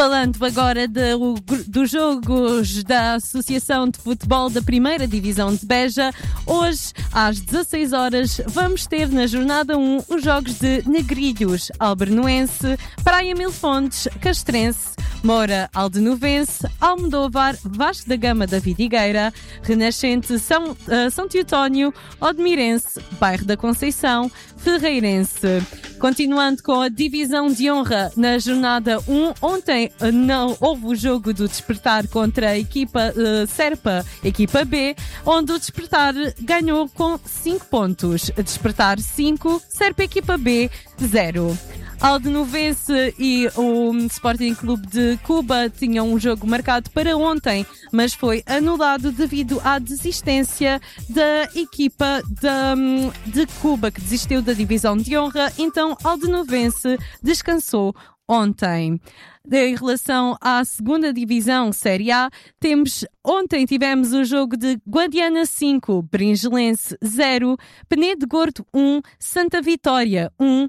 Falando agora dos jogos da Associação de Futebol da Primeira Divisão de Beja, hoje às 16 horas vamos ter na jornada 1 os jogos de Negrilhos, Albernoense, Praia Mil Fontes, Castrense, Moura Aldenovense, Almodóvar, Vasco da Gama da Vidigueira, Renascente São Teotónio, Odmirense, Bairro da Conceição, Ferreirense. Continuando com a divisão de honra na jornada 1, ontem não houve o jogo do Despertar contra a equipa Serpa, equipa B, onde o Despertar ganhou com 5 pontos. Despertar 5, Serpa equipa B 0. Aldenovense e o Sporting Clube de Cuba tinham um jogo marcado para ontem, mas foi anulado devido à desistência da equipa de Cuba, que desistiu da divisão de honra. Então, Aldenovense descansou ontem. Em relação à segunda divisão, Série A, ontem tivemos o jogo de Guadiana 5, Bringelense 0, Penedo Gordo 1, Santa Vitória 1,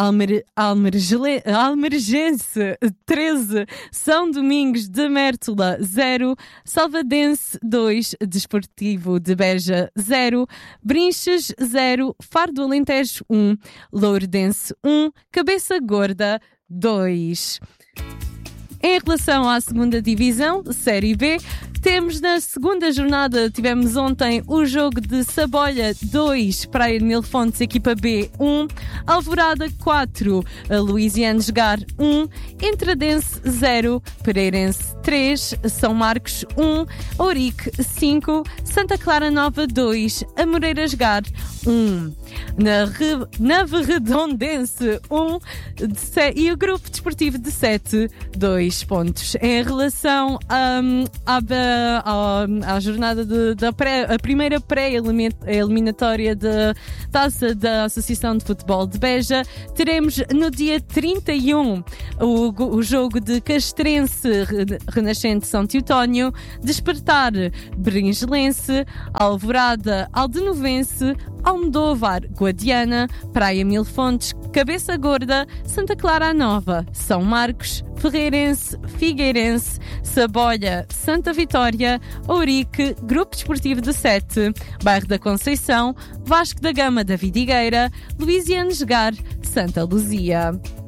Almergense 13, São Domingos de Mértola 0, Salvadense 2, Desportivo de Beja 0, Brinches 0, Faro do Alentejo 1, Lourdense 1, Cabeça Gorda 2. Em relação à segunda divisão, Série B, temos na segunda jornada, tivemos ontem o jogo de Sabolha 2, Praia de Mil Fontes, equipa B 1, Alvorada 4, Luisiano Jogar 1, Entradense 0, Pereirense 3, São Marcos 1, Ourique 5, Santa Clara Nova 2, Amoreira Jogar 1. Navarredondense 1 e o Grupo Desportivo de 7, 2 pontos. Em relação à jornada a primeira pré-eliminatória da Taça da Associação de Futebol de Beja, teremos no dia 31 o jogo de Castrense, Renascente São Teotónio, Despertar Bringelense, Alvorada Aldenovense, Almodóvar Guadiana, Praia Mil Fontes, Cabeça Gorda, Santa Clara Nova, São Marcos, Ferreirense, Figueirense, Sabolha, Santa Vitória, Ourique, Grupo Desportivo de 7, Bairro da Conceição, Vasco da Gama da Vidigueira, Luisiano Jogar, Santa Luzia.